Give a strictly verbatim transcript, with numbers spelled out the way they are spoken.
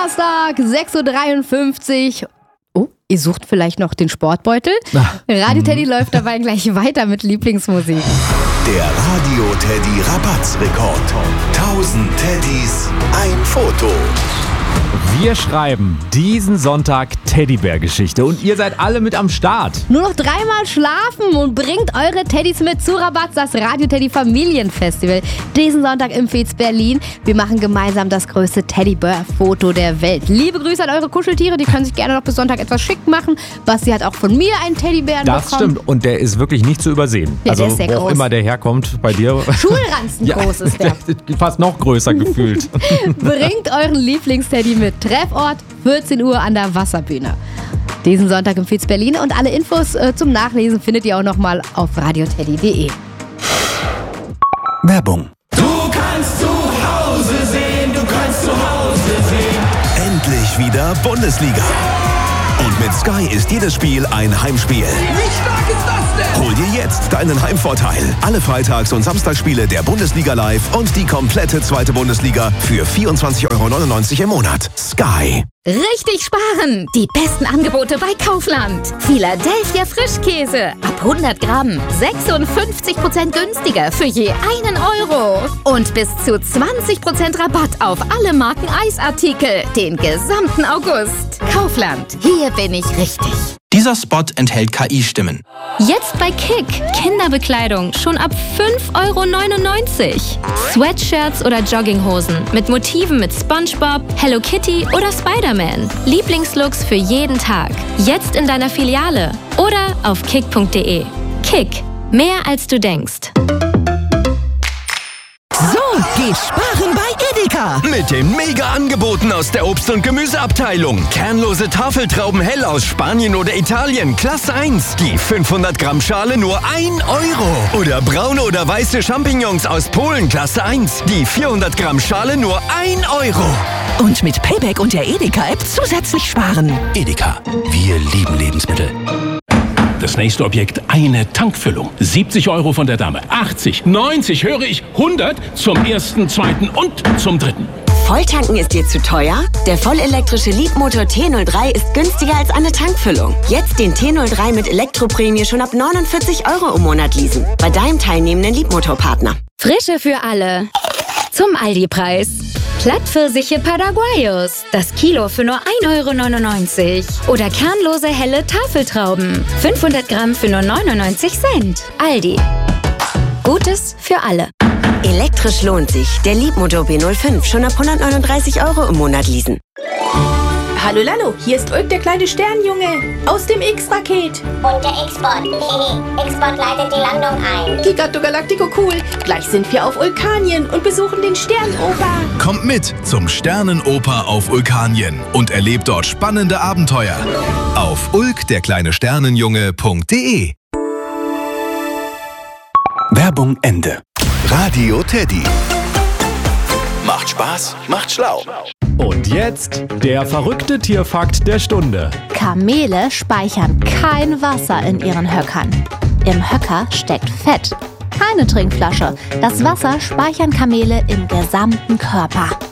Donnerstag, sechs Uhr dreiundfünfzig. Oh, ihr sucht vielleicht noch den Sportbeutel? Ach, Radio Teddy hm. läuft dabei gleich weiter mit Lieblingsmusik. Der Radio Teddy Rabattsrekord. tausend Teddys, ein Foto. Wir schreiben diesen Sonntag Teddybär-Geschichte und ihr seid alle mit am Start. Nur noch dreimal schlafen und bringt eure Teddys mit zu Rabatz, das Radio Teddy Familienfestival. Diesen Sonntag im Fez Berlin. Wir machen gemeinsam das größte Teddybär-Foto der Welt. Liebe Grüße an eure Kuscheltiere, die können sich gerne noch bis Sonntag etwas schick machen. Basti hat auch von mir einen Teddybären das bekommen. Das stimmt und der ist wirklich nicht zu übersehen. Ja, also der ist sehr wo auch groß. immer der herkommt bei dir. Schulranzen ja, groß ist der. Fast noch größer gefühlt. Bringt euren Lieblingsteddy mit. Treffort vierzehn Uhr an der Wasserbühne. Diesen Sonntag im Fez Berlin und alle Infos äh, zum Nachlesen findet ihr auch nochmal auf radioteddy punkt de. Werbung. Du kannst zu Hause sehen, du kannst zu Hause sehen. Endlich wieder Bundesliga. Und mit Sky ist jedes Spiel ein Heimspiel. Wie stark ist das denn? Hol dir jetzt deinen Heimvorteil. Alle Freitags- und Samstagsspiele der Bundesliga live und die komplette zweite Bundesliga für vierundzwanzig Euro neunundneunzig im Monat. Sky. Richtig sparen! Die besten Angebote bei Kaufland. Philadelphia Frischkäse. Ab hundert Gramm. sechsundfünfzig Prozent günstiger für je einen Euro. Und bis zu zwanzig Prozent Rabatt auf alle Marken Eisartikel. Den gesamten August. Kaufland. Hier bin ich richtig. Dieser Spot enthält K I-Stimmen. Jetzt bei Kick. Kinderbekleidung schon ab fünf Euro neunundneunzig. Sweatshirts oder Jogginghosen mit Motiven mit SpongeBob, Hello Kitty oder Spider-Man. Lieblingslooks für jeden Tag. Jetzt in deiner Filiale oder auf kick punkt de. Kick. Mehr als du denkst. So geht Sparen bei Edeka. Mit den Mega-Angeboten aus der Obst- und Gemüseabteilung. Kernlose Tafeltrauben hell aus Spanien oder Italien, Klasse eins. Die fünfhundert Gramm Schale nur ein Euro. Oder braune oder weiße Champignons aus Polen, Klasse eins. Die vierhundert Gramm Schale nur ein Euro. Und mit Payback und der Edeka-App zusätzlich sparen. Edeka, wir lieben Lebensmittel. Das nächste Objekt, eine Tankfüllung. siebzig Euro von der Dame. achtzig, neunzig, höre ich, hundert zum ersten, zweiten und zum dritten. Volltanken ist dir zu teuer? Der vollelektrische Leapmotor T null drei ist günstiger als eine Tankfüllung. Jetzt den T null drei mit Elektroprämie schon ab neunundvierzig Euro im Monat leasen. Bei deinem teilnehmenden Leapmotor-Partner. Frische für alle. Zum Aldi-Preis. Plattpfirsiche Paraguayos. Das Kilo für nur ein Euro neunundneunzig. Oder kernlose helle Tafeltrauben. fünfhundert Gramm für nur neunundneunzig Cent. Aldi. Gutes für alle. Elektrisch lohnt sich. Der Leapmotor B null fünf schon ab hundertneununddreißig Euro im Monat leasen. Hallo Lalo, hier ist Ulk, der kleine Sternjunge aus dem X-Raket. Und der X-Bot. X-Bot leitet die Landung ein. Gigatto Galactico cool. Gleich sind wir auf Vulkanien und besuchen den Sternenoper. Kommt mit zum Sternenoper auf Vulkanien und erlebt dort spannende Abenteuer. Auf ulk der kleine Sternenjunge punkt de. Werbung Ende. Radio Teddy. Macht Spaß, macht schlau. Und jetzt der verrückte Tierfakt der Stunde. Kamele speichern kein Wasser in ihren Höckern. Im Höcker steckt Fett, keine Trinkflasche. Das Wasser speichern Kamele im gesamten Körper.